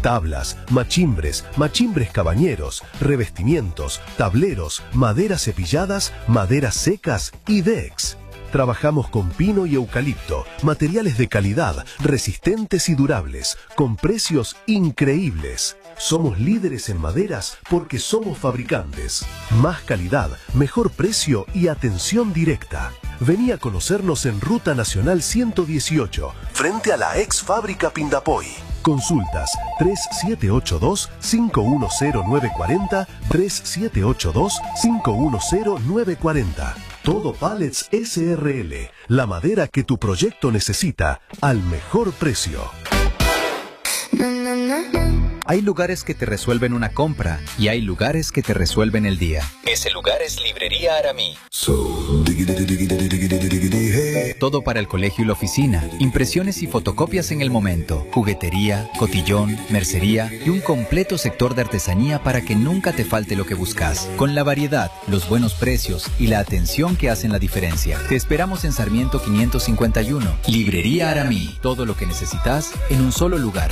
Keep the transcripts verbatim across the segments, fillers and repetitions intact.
tablas, machimbres, machimbres cabañeros, revestimientos, tableros, maderas cepilladas, maderas secas y decks. Trabajamos con pino y eucalipto, materiales de calidad, resistentes y durables, con precios increíbles. Somos líderes en maderas porque somos fabricantes. Más calidad, mejor precio y atención directa. Vení a conocernos en Ruta Nacional ciento dieciocho, frente a la ex fábrica Pindapoy. Consultas tres siete ocho dos, cinco uno cero nueve cuatro cero, tres siete ocho dos, cinco uno cero nueve cuatro cero. Todo Pallets S R L, la madera que tu proyecto necesita al mejor precio. Hay lugares que te resuelven una compra y hay lugares que te resuelven el día. Ese lugar es Librería Aramí. Todo para el colegio y la oficina, impresiones y fotocopias en el momento, juguetería, cotillón, mercería y un completo sector de artesanía para que nunca te falte lo que buscas. Con la variedad, los buenos precios y la atención que hacen la diferencia. Te esperamos en Sarmiento quinientos cincuenta y uno. Librería Aramí. Todo lo que necesitas en un solo lugar.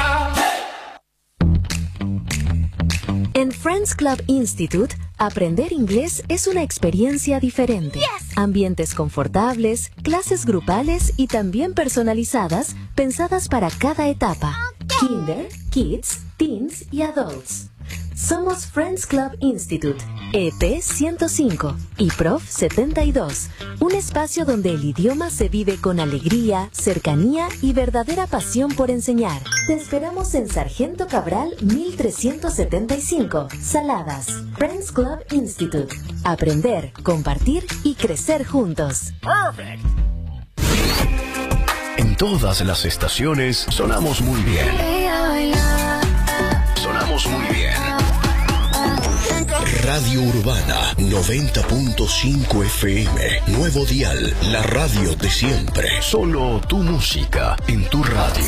En Friends Club Institute, aprender inglés es una experiencia diferente. Yes. Ambientes confortables, clases grupales y también personalizadas, pensadas para cada etapa. Okay. Kinder, Kids, Teens y Adults. Somos Friends Club Institute, E P ciento cinco y Prof setenta y dos, un espacio donde el idioma se vive con alegría, cercanía y verdadera pasión por enseñar. Te esperamos en Sargento Cabral mil trescientos setenta y cinco, Saladas. Friends Club Institute. Aprender, compartir y crecer juntos. Perfect. En todas las estaciones sonamos muy bien. Sonamos muy bien. Radio Urbana noventa punto cinco F M. Nuevo dial, la radio de siempre. Solo tu música en tu radio.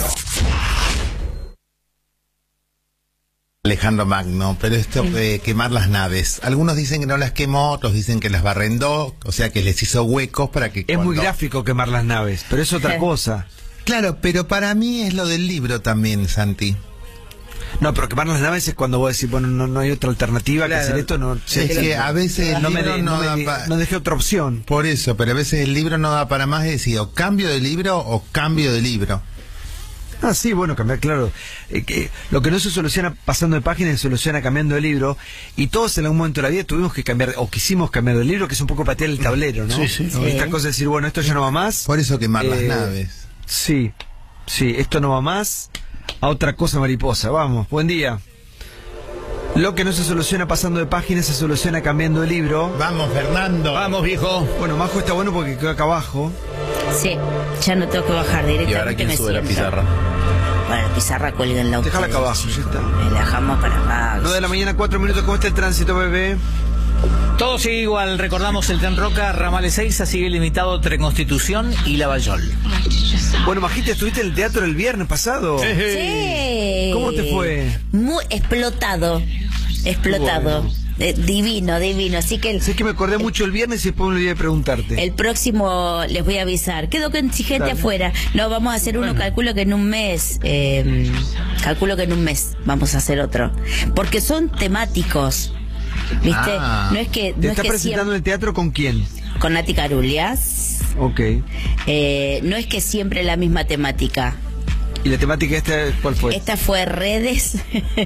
Alejandro Magno, pero esto de quemar las naves, algunos dicen que no las quemó, otros dicen que las barrendó, o sea que les hizo huecos para que... Es cuando... muy gráfico quemar las naves, pero es otra cosa. Claro, pero para mí es lo del libro también, Santi. No, pero quemar las naves es cuando vos decís, bueno, no, no hay otra alternativa claro, que hacer esto. No, es que que a veces el no libro me, no, no, da me, pa... no dejé otra opción. Por eso, pero a veces el libro no da para más, es decir, o cambio de libro o cambio de libro. Ah, sí, bueno, cambiar, claro. Eh, que lo que no se soluciona pasando de páginas se soluciona cambiando de libro. Y todos en algún momento de la vida tuvimos que cambiar, o quisimos cambiar de libro, que es un poco patear el tablero, ¿no? Sí, sí. sí. Esta cosa de decir, bueno, esto ya no va más. Por eso quemar eh, las naves. Sí, sí, esto no va más. A otra cosa mariposa. Vamos, buen día. Lo que no se soluciona pasando de páginas se soluciona cambiando de libro. Vamos, Fernando. Vamos, viejo. Bueno, Majo está bueno porque quedó acá abajo. Sí, ya no tengo que bajar directamente. ¿Y ahora quién me sube la siento. pizarra? Bueno, la pizarra cuélguenla ustedes. Déjala acá abajo, ya está. La dejamos para acá. nueve de la mañana, cuatro minutos. ¿Cómo está el tránsito, bebé? Todo sigue igual, recordamos el Tren Roca, ramales seis, sigue limitado entre Constitución y Lavallol. Bueno, Majita, estuviste en el teatro el viernes pasado. Sí. ¿Cómo te fue? Muy explotado, explotado. Bueno. Eh, divino, divino. Así que el, sé que me acordé el, mucho el viernes y después me olvidé de preguntarte. El próximo les voy a avisar. Quedó con gente Dale. afuera. No, vamos a hacer uno, bueno. calculo que en un mes. Eh, calculo que en un mes vamos a hacer otro. Porque son temáticos. ¿Viste? Ah, no es que. No ¿Te es estás que presentando siempre... en el teatro con quién? Con Nati Carulias. Ok. Eh, no es que siempre la misma temática. ¿Y la temática esta cuál fue? Esta fue redes,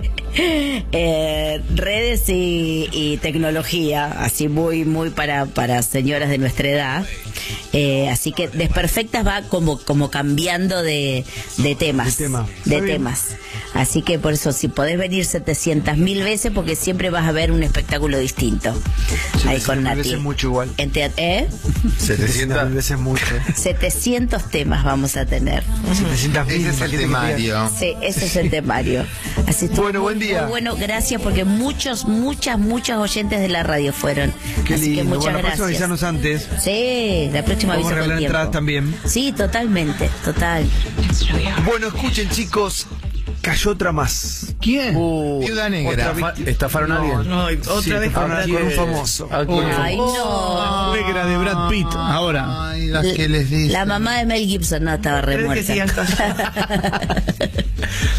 eh, redes y, y tecnología, así muy muy para para señoras de nuestra edad. Eh, así que Desperfectas va como como cambiando de, de temas, de, tema. de temas. Así que por eso si podés venir setecientas mil veces porque siempre vas a ver un espectáculo distinto. Ahí con Nati. veces mucho igual. En te ¿eh? setecientas mil veces mucho. setecientos temas vamos a tener. setecientas mil. Ese es el temario. Sí, ese es el temario. Así bueno, buen día. Muy bueno, gracias porque muchos, muchas, muchas oyentes de la radio fueron. Qué Así lindo. que muchas bueno, gracias. La próxima avisarnos antes. Sí, la próxima Vamos avisa a regalar con entradas tiempo. también. Sí, totalmente, total. Bueno, escuchen, chicos. Cayó otra más. ¿Quién? Uh, Viuda Negra. ¿Estafaron a alguien? No, otra sí, vez con, con, con un famoso. Ah, con Ay, no. Negra de Brad Pitt. Ahora. Ay, las que les dicen. La mamá de Mel Gibson no estaba re muerta.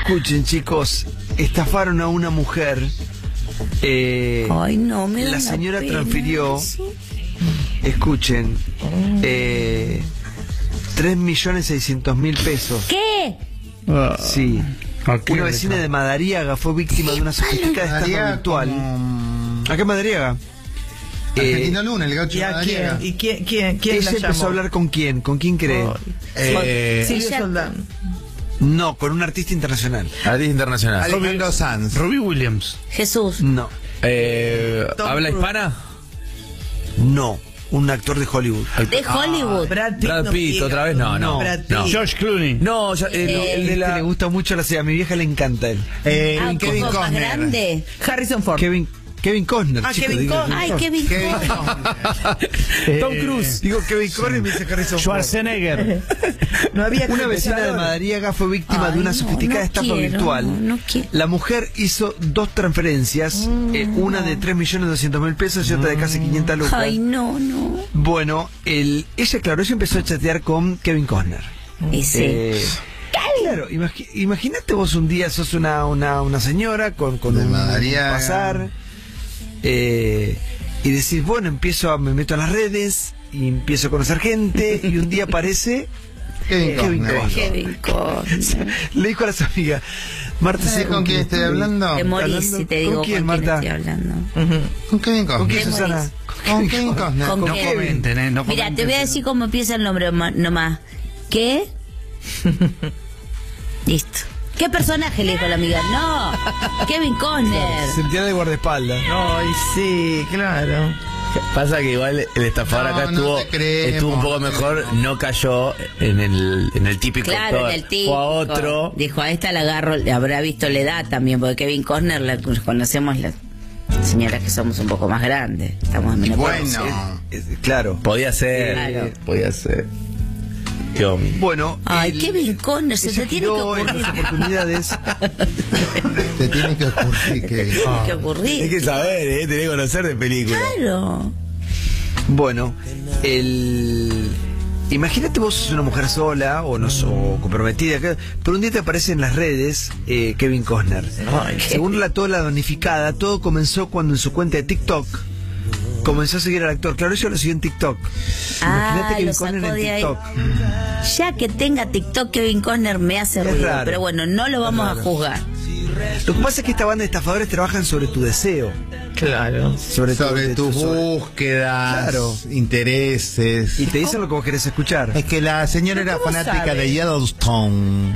Escuchen, chicos, estafaron a una mujer. Eh, Ay, no, me da la una señora pena, transfirió, sí. escuchen, eh, tres millones seiscientos mil pesos. ¿Qué? Ah, Sí. ok, Una vecina de Madariaga fue víctima de una sofisticada estafa Madariaga virtual. como- ¿A qué Madariaga? Argentino Eh, Luna, el gaucho ¿Y de a Madariaga. quién? ¿Y quién, quién, quién ella la empezó llamó? a hablar con quién, ¿con quién cree? Eh, Silvio Ella- Soldán. No, con un artista internacional. Artista internacional. Alejandro Sanz. Robbie Williams. Jesús. No, Eh, Tom ¿Habla Cruise. hispana? no, un actor de Hollywood. De Hollywood. Brad Pitt. Brad no Pitt, diga. otra vez no, no. Brad Pitt. no. George Clooney. No, ya, eh, no, Eh, el de Este la. le gusta mucho la serie, a mi vieja le encanta él. Eh, Ah, un Kevin poco más Costner. grande. Harrison Ford. Kevin, Kevin Costner, Ah, chicos, Kevin digo, Costner. Ay, Kevin Kevin Costner. Costner. Tom Cruise. Digo Kevin Costner y me dice Harrison Ford. Schwarzenegger. No había Una vecina de computador. Madariaga fue víctima Ay, de una no, sofisticada no estafa quiero, virtual. no, no quiero. La mujer hizo dos transferencias, eh, una de tres millones doscientos mil pesos y otra de casi quinientas lucas. Ay, no, no. Bueno, el, ella, claro, ella empezó a chatear con Kevin Costner. Y sí. Eh, claro, imagi- imagínate vos un día sos una, una, una señora con, con De un Madariaga. pasar eh, y decís, bueno, empiezo a, me meto en las redes y empiezo a conocer gente y un día aparece Kevin Kevin Costner. Costner. Kevin Costner. Le dijo a las amigas, Marta, ¿Sabes con quién estoy hablando? Te morís hablando? si te ¿Con digo con quién, quién Marta? estoy hablando. Ujú. Con Kevin ¿Con quién, Costner. Te Susana? morís. Con Kevin Costner. ¿Con No qué? comenten, eh. No Mira, comenten. te voy a decir cómo empieza el nombre ma- nomás. ¿Qué? Listo. ¿Qué personaje le dijo la amiga? No, Kevin Costner. Sentía de guardaespaldas. Ay, sí, claro. Pasa que igual el estafador No, acá no estuvo, te creemos, estuvo un poco no te mejor, creemos. no cayó en el, en el típico Claro, actor. en el típico. Fue a otro. Dijo, a esta la agarro, le habrá visto la edad también, porque Kevin Costner la conocemos las señoras que somos un poco más grandes. Estamos en menopausia. Bueno. Eh, claro. Podía ser, Claro. podía ser. Yo, Bueno, Ay, el- Kevin Costner, se ella te tiene que giró en ocurrir. las oportunidades. Te tiene que ocurrir que... Tiene que hay ocurrir. que saber, eh, tenés que conocer de película. Claro. Bueno, el... Imagínate vos sos una mujer sola o no o comprometida, que- pero un día te aparece en las redes eh, Kevin Costner. Ay, Según relató la damnificada, todo comenzó cuando en su cuenta de TikTok comenzó a seguir al actor. Claro, ella lo siguió en TikTok. Ah, Imagínate Kevin lo sacó Costner en de ahí. TikTok. Ya que tenga TikTok, Kevin Costner me hace Es ruido. raro. Pero bueno, no lo vamos a juzgar. Lo que pasa es que esta banda de estafadores trabajan sobre tu deseo. Claro. Sobre, tu- Sobre de- tus sobre- búsquedas, Claro. intereses. Y te dicen lo que vos querés escuchar. Es que la señora era ¿Cómo fanática sabe? de Yellowstone.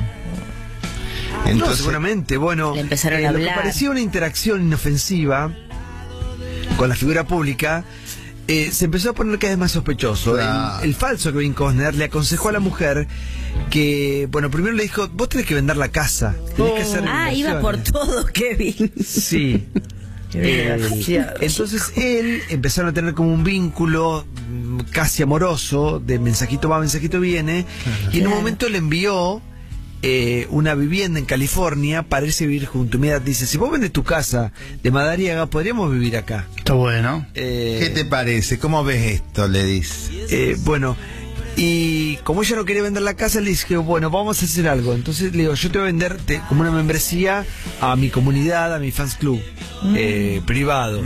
No, Entonces, seguramente. Bueno, Le empezaron eh, a lo que hablar. parecía una interacción inofensiva con la figura pública, eh, se empezó a poner cada vez más sospechoso. Claro. El, el falso Kevin Costner le aconsejó a la mujer que, bueno, primero le dijo, vos tenés que vender la casa. Tenés que hacer Ah, iba por inversiones". todo, Kevin. Sí. Qué Eh, desgraciado. entonces él empezaron a tener como un vínculo mm, casi amoroso, de mensajito va, mensajito viene, y en un Claro. momento le envió eh, una vivienda en California para irse a vivir junto. Mira, dice, si vos vendes tu casa de Madariaga, podríamos vivir acá. Está bueno. Eh, ¿qué te parece? ¿Cómo ves esto? Le dice. eh, bueno, y como ella no quería vender la casa, le dije, bueno, vamos a hacer algo. Entonces le digo, yo te voy a vender te- como una membresía a mi comunidad, a mi fans club, eh, privado.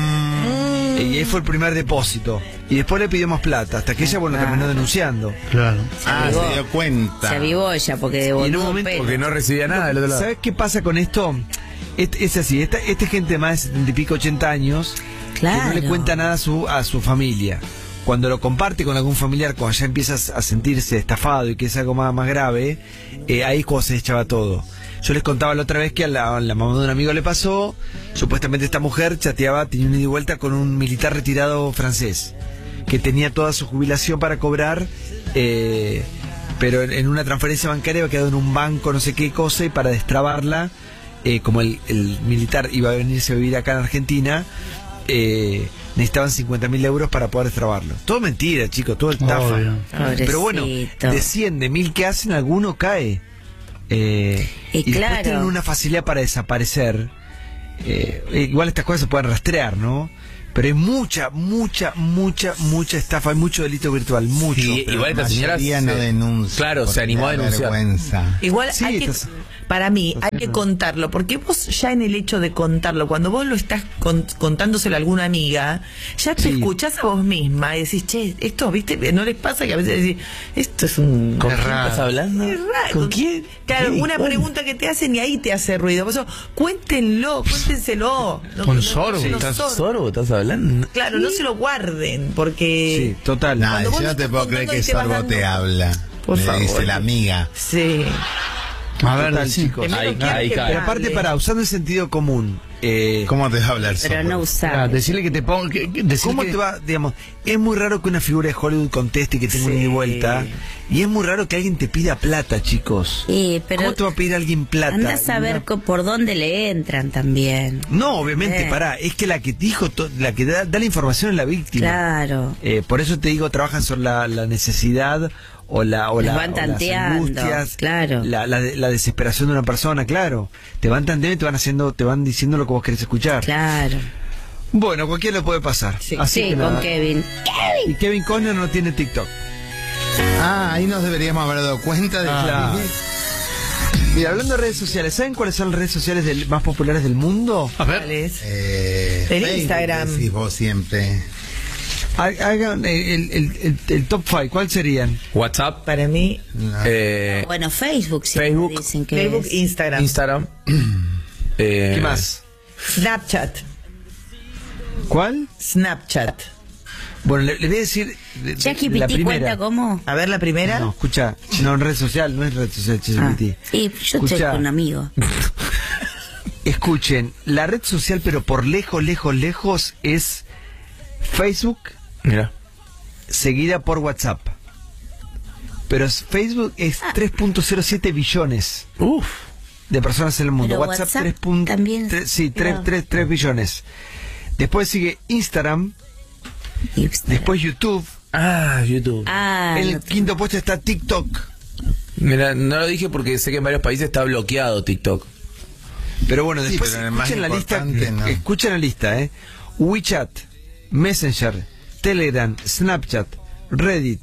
Y ahí fue el primer depósito. Y después le pidió más plata, hasta que ella, bueno, terminó denunciando. Claro. Ah, avivó. se dio cuenta. Se avivó ella porque Y en un devolvió momento- pelo. Porque no recibía nada del otro lado. ¿Sabes qué pasa con esto? Es, es así, esta, esta gente de más de setenta y pico, ochenta años, Claro. que no le cuenta nada a su, a su familia. Cuando lo comparte con algún familiar, cuando ya empiezas a sentirse estafado y que es algo más, más grave, eh, ahí es cuando se echaba todo. Yo les contaba la otra vez que a la, a la mamá de un amigo le pasó, supuestamente esta mujer chateaba, tenía un ida y vuelta con un militar retirado francés, que tenía toda su jubilación para cobrar, eh, pero en, en una transferencia bancaria había quedado en un banco, no sé qué cosa, y para destrabarla, eh, como el, el militar iba a venirse a vivir acá en Argentina, eh, necesitaban cincuenta mil euros para poder destrabarlo. Todo mentira, chicos, todo estafa. Obvio. Pero bueno, Pobrecito. de cien, de mil que hacen, alguno cae. Eh, Y y después claro. tienen una facilidad para desaparecer. Eh, igual estas cosas se pueden rastrear, ¿no? Pero hay mucha, mucha, mucha, mucha estafa, hay mucho delito virtual, mucho. Sí, pero igual esta señora mayoría no se- denuncia. Claro, se porque animó a le da denunciar. vergüenza. Igual Sí, hay que, estás- para mí, hay que contarlo, porque vos ya en el hecho de contarlo, cuando vos lo estás con- contándoselo a alguna amiga, ya te Sí. escuchás a vos misma y decís, che, esto, viste, ¿no les pasa que a veces decís, esto es un... ¿Con Es quién raro. estás hablando? Es raro. ¿Con quién? Claro, ¿Qué? una ¿Cuándo? pregunta que te hacen y ahí te hace ruido. Por eso, cuéntenlo, cuéntenselo. No, Con no- sorbo, no se lo estás- sor- ¿Sorbo estás hablando? Claro, no se lo guarden, porque... Sí, total. No, Cuando vos yo lo no te estás puedo creer contando que y te vas Sorbo dando- te habla. Por Le favor. dice la amiga. Sí. A ver, Total, decí. chicos. Primero Ahí- quiero ahí que cae. me Pero aparte, hable. para, usando el sentido común, eh, ¿Cómo te va a hablar Pero Sorbo? no Ah, usar. decirle que te ponga. que- que- decir ¿cómo que- te va? Digamos, es muy raro que una figura de Hollywood conteste y que tenga Sí. una ida y vuelta. Y es muy raro que alguien te pida plata, chicos. Sí, pero ¿Cómo te va a pedir alguien plata? anda a saber Una- co- por dónde le entran también. No, obviamente, Eh. pará. Es que la que te dijo, to- la que da, da la información es la víctima. Claro. Eh, por eso te digo, trabajan sobre la, la necesidad o la o Les la, van o las tanteando, angustias, claro. la, la, de- la desesperación de una persona, claro. Te van tanteando y te van haciendo, te van diciendo lo que vos querés escuchar. Claro. Bueno, cualquiera lo puede pasar. Sí. Así Sí, que con nada. Kevin. Y Kevin Conner no tiene TikTok. Ah, ahí nos deberíamos haber dado cuenta de Claro. Mira, hablando de redes sociales, ¿saben cuáles son las redes sociales del- más populares del mundo? A ver. ¿Cuál es? Eh, El Facebook, Instagram. decís vos siempre. Ha- Hagan el, el, el, el top cinco, ¿cuáles serían? WhatsApp, Para mí, No. eh, Bueno, Facebook siempre Facebook, dicen que Facebook, es. Instagram, Instagram. eh, ¿Qué más? Snapchat, ¿Cuál? Snapchat. Bueno, le, le voy a decir de- de- ChatGPT la primera. cuenta cómo. A ver la primera. No, escucha, no en red social, no es red social Ah, ChatGPT. sí, yo estoy Escuchá. con un amigo. Escuchen, la red social, pero por lejos, lejos, lejos, es Facebook, Mira. seguida por WhatsApp. Pero es- Facebook es Ah. tres punto cero siete billones Uf. de personas en el mundo. Pero WhatsApp, WhatsApp tres punto también, tres, sí, tres, claro. tres, tres billones. Después sigue Instagram, Hipster. después YouTube. Ah, YouTube. Ah, en el no- quinto puesto está TikTok. Mira, no lo dije porque sé que en varios países está bloqueado TikTok. Pero bueno, Sí, después pero el más escuchen la lista, importante, ¿no? escuchen la lista, eh. WeChat, Messenger, Telegram, Snapchat, Reddit,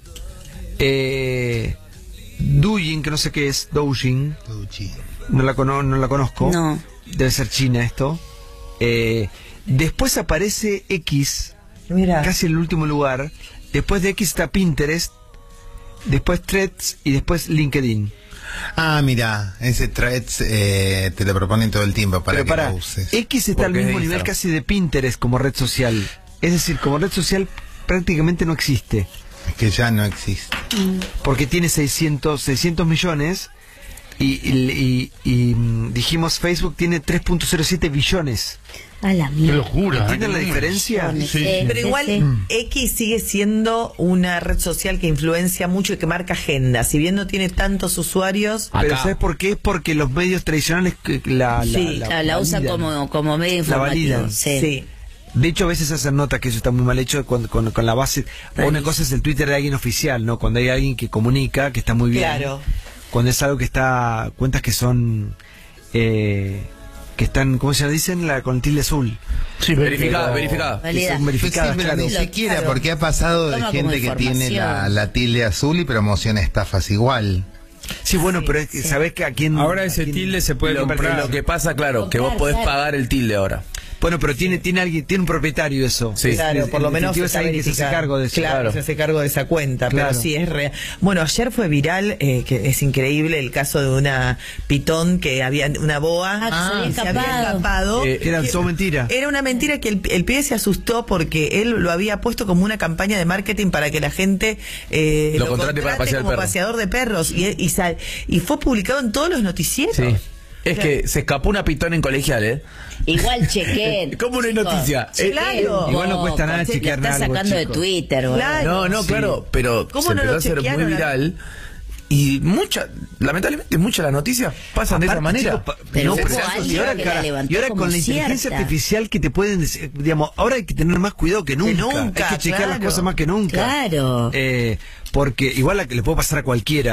eh, Douyin, que no sé qué es, Douyin, Tucci. no la, cono- no la conozco. No. Debe ser China esto. Eh, después aparece X, Mira. casi en el último lugar. Después de X está Pinterest, después Threads y después LinkedIn. Ah, mira, ese threads eh, te lo proponen todo el tiempo para Pero que para, lo uses. X está al Porque es mismo de nivel Instagram. casi de Pinterest como red social. Es decir, como red social prácticamente no existe. Es que ya no existe. Porque tiene seiscientos, seiscientos millones y, y- y- y, mm, dijimos Facebook tiene tres punto cero siete billones. A la Qué mierda. locura. ¿Entienden la ¿eh? diferencia? Sí, Sí, sí. Pero igual sí. X sigue siendo una red social que influencia mucho y que marca agenda. Si bien no tiene tantos usuarios, Pero Acá. ¿sabes por qué? Es porque los medios tradicionales que la, la, Sí, la- Claro, la usan validan. como, como medio informativo. validan. Sí. sí. De hecho, a veces hacen nota que eso está muy mal hecho con, con, con la base. O una cosa es el Twitter de alguien oficial, ¿no? Cuando hay alguien que comunica, que está muy bien. Claro. Cuando es algo que está. Cuentas que son. Eh, que están, ¿cómo se dicen? La, con tilde azul. Sí, Verificada, Pero- verificada. Que Valida. son verificadas, Pues sí, pero claro. ni Lo- siquiera, claro. porque ha pasado de Toma como gente que tiene la, información. la tilde azul y promociona estafas igual. Sí, bueno, pero es que, ¿sabés que a quién? Ahora a ese quién- tilde se puede Lo, comprar. lo que pasa, claro, que vos Comprar, podés claro. pagar el tilde ahora. Bueno, pero tiene, tiene alguien, tiene un propietario eso. Sí. Claro, En por lo menos definitiva, está es alguien que se hace verificado. cargo de eso. Claro, Claro. se hace cargo de esa cuenta, Claro. pero sí es real. Bueno, ayer fue viral, eh, que es increíble, el caso de una pitón que había, una boa, Ah, que se había escapado. escapado. Eh, Que era todo mentira. Era una mentira que el, el pibe se asustó porque él lo había puesto como una campaña de marketing para que la gente eh, Lo contrate para pasear el como perro. paseador de perros y, y, sal- y fue publicado en todos los noticieros. Sí. Es que se escapó una pitón en colegial, ¿eh? Igual chequen. ¿Cómo no hay chicos. noticia? Chequen Claro. un Igual no cuesta nada poco. chequear Lo está algo, sacando de chicos. Twitter, boludo. Claro. No, no, Sí. claro, pero ¿Cómo se no empezó lo a hacer muy chequearon? viral y mucha, lamentablemente muchas las noticias pasan de esa Aparte, manera. chicos, pa- Pero no, hubo pero- alguien y ahora, que cara- la levantó y ahora como con la inteligencia cierta. artificial que te pueden decir, digamos, ahora hay que tener más cuidado que nunca. nunca, hay que chequear las claro. cosas más que nunca. Claro. Eh, porque igual la que le puede pasar a cualquiera, ¿eh?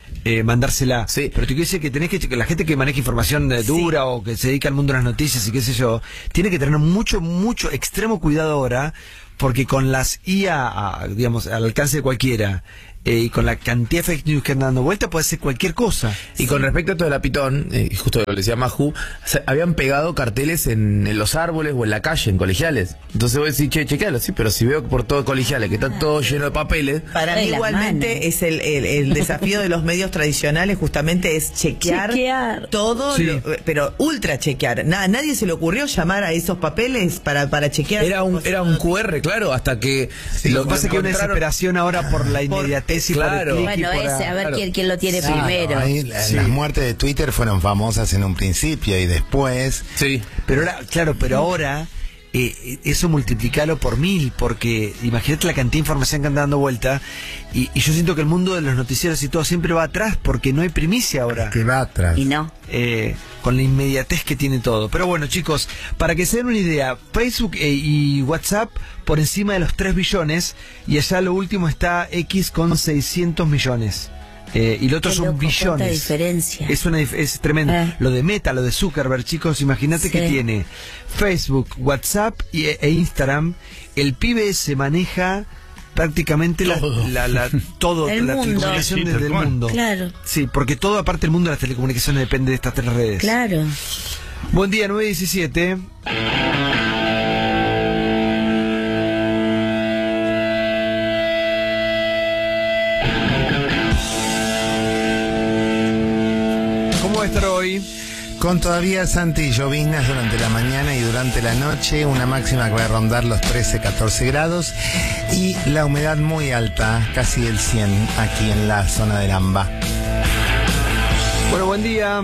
eh, mandársela. Sí. Pero te quiero decir que tenés que, que la gente que maneja información eh, dura sí. o que se dedica al mundo de las noticias y qué sé yo, tiene que tener mucho, mucho, extremo cuidado ahora, porque con las I A, a, digamos, al alcance de cualquiera, eh, y con la cantidad de fake news que andan dando vuelta, puede ser cualquier cosa. Y sí. con respecto a esto de la Pitón, eh, justo lo que decía Maju, se, habían pegado carteles en, en los árboles o en la calle, en colegiales. Entonces vos decís, che, chequealo, sí, pero si veo por todo colegiales que está todo lleno de papeles. Para mí igualmente mano. es el, el, el desafío de los medios tradicionales, justamente es chequear, chequear. todo, sí. lo, pero ultra chequear. Na, nadie se le ocurrió llamar a esos papeles para, para chequear. Era un, era un Q R, claro, hasta que... Sí, lo que pasa es que hay una desesperación ahora por la inmediatez. Y claro, bueno, ese, a ver claro. quién, quién lo tiene sí, primero. Ahí, la, sí. Las muertes de Twitter fueron famosas en un principio y después. Sí. Pero ahora, claro, pero ahora eh, eso multiplicalo por mil, porque imagínate la cantidad de información que anda dando vuelta. Y, y yo siento que el mundo de los noticieros y todo siempre va atrás, porque no hay primicia ahora. Que va atrás. Y no. Eh, con la inmediatez que tiene todo. Pero bueno, chicos, para que se den una idea, Facebook eh, y WhatsApp por encima de los tres billones, y allá lo último está X con seiscientos millones. Eh, y lo otro Qué son loco, billones. cuánta diferencia. Es una es tremendo. Eh. Lo de Meta, lo de Zuckerberg, chicos, imagínate sí. que tiene Facebook, WhatsApp y, e Instagram. El pibe se maneja prácticamente todo, la, la, la, todo el la mundo. telecomunicación Sí, desde el mundo. Claro. Sí, porque todo aparte del mundo de las telecomunicaciones depende de estas tres redes. Claro. Buen día, nueve diecisiete. ¿Cómo va a estar hoy? Con todavía, Santi, lloviznas durante la mañana y durante la noche, una máxima que va a rondar los trece, catorce grados y la humedad muy alta, casi el cien aquí en la zona del AMBA. Bueno, buen día.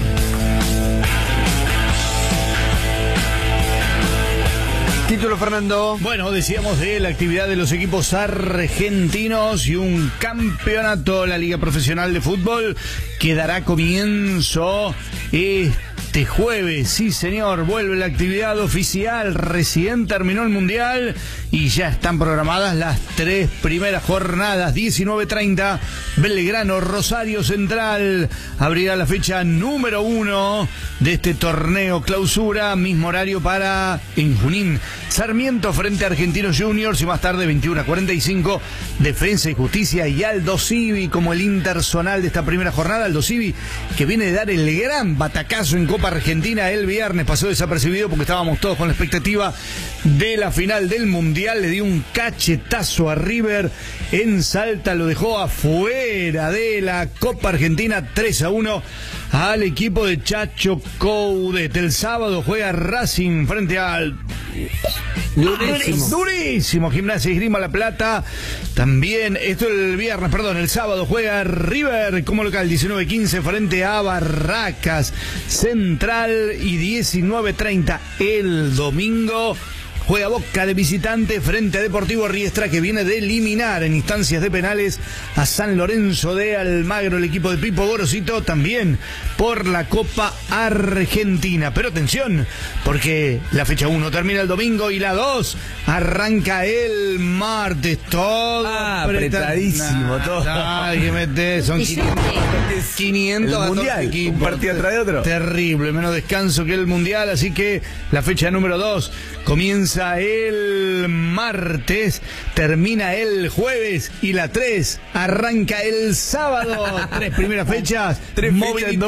Título, Fernando. Bueno, decíamos de la actividad de los equipos argentinos y un campeonato, la Liga Profesional de Fútbol, que dará comienzo este jueves. Sí, señor, vuelve la actividad oficial. Recién terminó el Mundial y ya están programadas las tres primeras jornadas. diecinueve treinta, Belgrano, Rosario Central. Abrirá la fecha número uno de este torneo clausura. Mismo horario para en Junín. Sarmiento frente a Argentinos Juniors y más tarde veintiuno a cuarenta y cinco Defensa y Justicia y Aldo Civi como el interzonal de esta primera jornada. Aldo Civi que viene de dar el gran batacazo en Copa Argentina el viernes, pasó desapercibido porque estábamos todos con la expectativa de la final del Mundial. Le dio un cachetazo a River en Salta, lo dejó afuera de la Copa Argentina. Tres a uno al equipo de Chacho Coudet. El sábado juega Racing frente al durísimo, durísimo Gimnasia y Esgrima La Plata. También, esto el viernes, perdón, el sábado juega River como local diecinueve quince frente a Barracas Central y diecinueve treinta el domingo. Juega Boca de visitante frente a Deportivo Riestra, que viene de eliminar en instancias de penales a San Lorenzo de Almagro, el equipo de Pipo Gorosito, también por la Copa Argentina. Pero atención, porque la fecha uno termina el domingo y la dos arranca el martes. Todo ah, apretadísimo, nah, todo. Nah, que meter, son quinientos, quinientos el mundial, equipos. Un partido atrás de otro. Terrible, menos descanso que el mundial, así que la fecha número dos comienza el martes, termina el jueves y la tres arranca el sábado. Tres primeras fechas, tres movidito,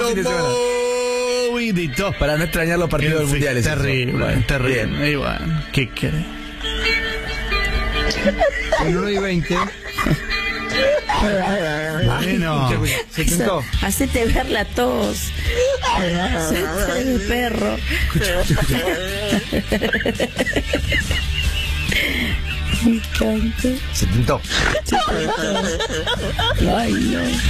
movidito. Para no extrañar los partidos del mundial. Es terrible, bueno, terrible. Y bueno, ¿qué querés? uno y veinte. Bueno, se tentó. Hacete ver la tos. Hacete el perro. Me encanta. Se tentó. Ay, no.